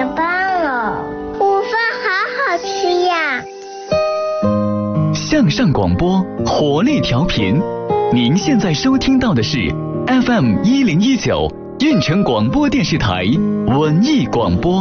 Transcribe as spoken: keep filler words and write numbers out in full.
太棒了，午饭好好吃呀！ 向上广播，活力调频。您现在收听到的是 F M 一零一九运城广播电视台文艺广播。